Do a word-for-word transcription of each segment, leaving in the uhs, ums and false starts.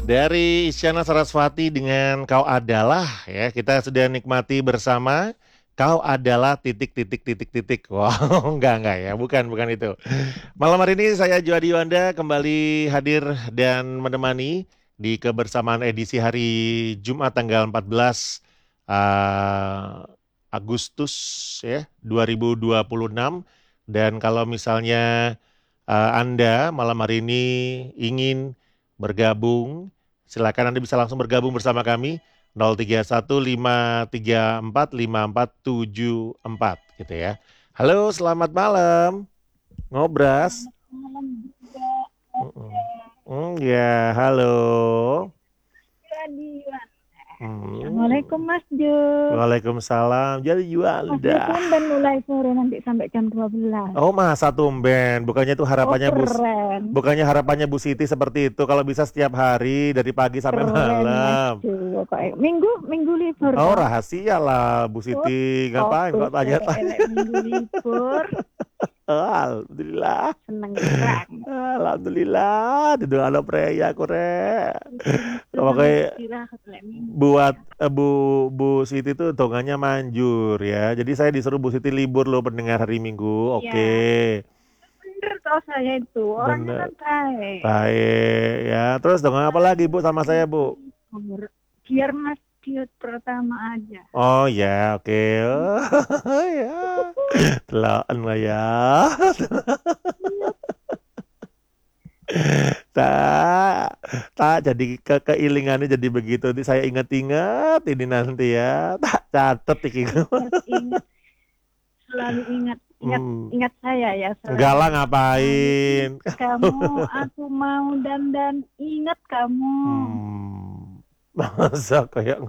Dari Isyana Sarasvati dengan Kau Adalah ya, kita sudah nikmati bersama Kau Adalah titik titik titik titik. Wow, enggak enggak ya, bukan bukan itu. Malam hari ini saya Juadi Wanda kembali hadir dan menemani di kebersamaan edisi hari Jumat tanggal empat belas uh, Agustus ya dua ribu dua puluh enam. Dan kalau misalnya uh, Anda malam hari ini ingin bergabung, silakan Anda bisa langsung bergabung bersama kami nol tiga satu lima tiga empat lima empat tujuh empat gitu ya. Halo, selamat malam. Ngobras. Selamat malam juga. Mm-mm. Mm, ya, halo. Jadi, Hmm. Assalamualaikum Mas Jo. Waalaikumsalam. Jadi Mas Jo Juanda. tumben mulai sore nanti sampai jam dua belas. Oh, masa tumben? Bukannya itu Oh harapannya Bu keren. Bukannya harapannya Bu Siti seperti itu kalau bisa setiap hari dari pagi sampai Keren Mas malam. Jo. Kok minggu minggu libur Oh, toh? rahasia lah Bu Oh, Siti. Ngapain fokus kok tanya-tanya? elek minggu libur. Oh, alhamdulillah. Seneng banget. Alhamdulillah. Itu ada preya aku re. Seneng Pokoknya istirahat elek minggu. buat eh, Bu Bu Siti tuh hitungannya manjur ya. Jadi saya disuruh Bu Siti libur loh pendengar hari Minggu. Iya. Oke. Bener toh saya itu. Orangnya Bener. kan baik. Baik ya. Terus dong apa lagi Bu sama saya Bu? Biar Mas Jo pertama aja. Oh ya, oke. Oh, ya. Telaan lah ya. Tak, tak jadi ke keilingannya jadi begitu. Nanti saya ingat-ingat ini nanti ya. Tak catet iki. Ingat, selalu ingat, ingat, Hmm. ingat saya ya. Selalu. Enggak lah ngapain. Kamu, aku mau dandan, ingat kamu. Hmm. Masa kayak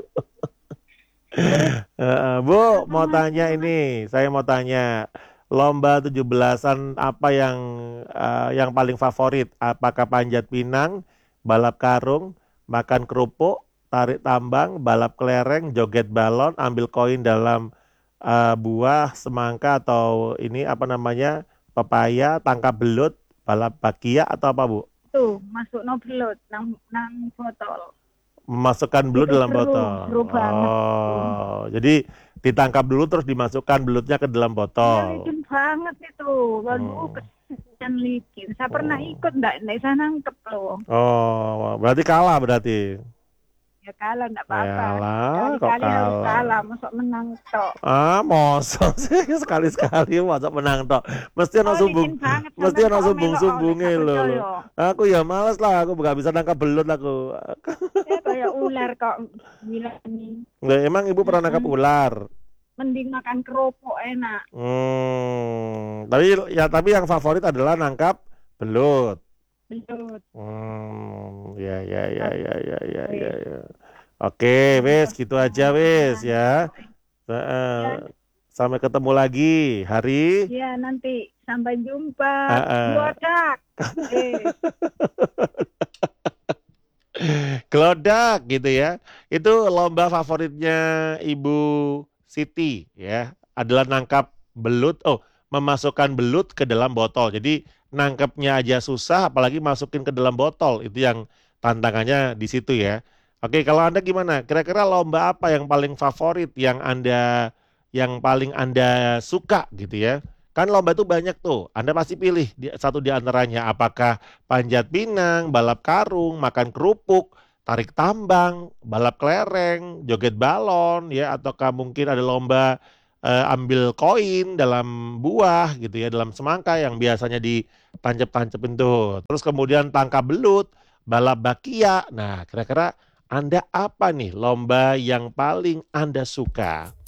Uh, Bu, mau tanya ini, saya mau tanya, lomba tujuh belasan apa yang uh, yang paling favorit? Apakah panjat pinang, balap karung, makan kerupuk, tarik tambang, balap kelereng, joget balon, ambil koin dalam uh, buah, semangka atau ini apa namanya, pepaya, tangkap belut, balap bakia atau apa Bu? Tuh, masuk no belut, nang, nang botol. Memasukkan belut Itu dalam seru, botol. seru banget. Oh, jadi ditangkap dulu terus dimasukkan belutnya ke dalam Iya, botol. licin banget itu. Waduh, Hmm. kesian licin. Saya pernah Oh. ikut, enggak, enggak saya nangkep loh. Oh, berarti kalah berarti. Ya kalah, enggak apa-apa. Kalah, kok Kali-kali harus kalah. kalah, masuk menang tok. Ah, mosok sih sekali-sekali masuk menang tok. Mesti ono Oh, sumbung, licin banget. mesti Sampai ono kok sumbung-sumbunge melok, lho. oleh lho. percaya. Aku ya males lah, aku nggak bisa nangkap belut aku. Ya kayak ular kok bilang ini. Nggak, emang Ibu pernah nangkap Mm-mm. ular? Mending makan kerupuk enak. Hmm, tapi ya tapi yang favorit adalah nangkap belut. Belut. Hmm, ya ya ya ya ya ya Oke. ya. ya. Oke, wes gitu aja wes ya. Ya, Heeh. Sampai ketemu lagi hari. ya nanti sampai jumpa. Heeh. Bodak. Eh, Gelodak gitu ya. Itu lomba favoritnya Ibu Siti ya. Adalah nangkap belut. Oh, memasukkan belut ke dalam botol. Jadi nangkapnya aja susah, apalagi masukin ke dalam botol. Itu yang tantangannya di situ ya. Oke, kalau Anda gimana? Kira-kira lomba apa yang paling favorit yang Anda yang paling Anda suka gitu ya? Kan lomba itu banyak tuh. Anda pasti pilih di, satu di antaranya. Apakah panjat pinang, balap karung, makan kerupuk, tarik tambang, balap kelereng, joget balon ya, ataukah mungkin ada lomba eh, ambil koin dalam buah gitu ya, dalam semangka yang biasanya ditancap-tancapin tuh. Terus kemudian tangkap belut, balap bakia. Nah, kira-kira Anda apa nih lomba yang paling Anda suka?